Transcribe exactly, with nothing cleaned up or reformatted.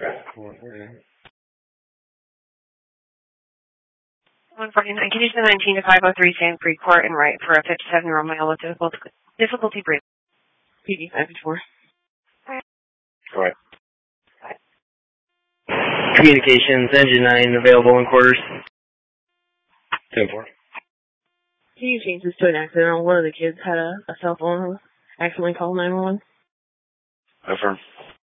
one forty-nine. Can you send nineteen to five oh three Sand Creek Court and write for a fifty-seven-year-old male with difficult, difficulty breathing? P D five four. Go ahead. Communications, engine nine, available in quarters. ten four. Can you change this to an accident? One of the kids had a, a cell phone, accidentally called nine one one. Affirm.